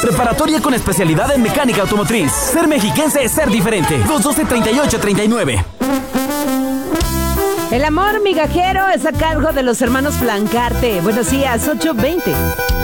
Preparatoria con especialidad en mecánica automotriz. Ser mexiquense es ser diferente. 212-3839. El amor migajero es a cargo de los hermanos Flancarte. Buenos días, 8:20.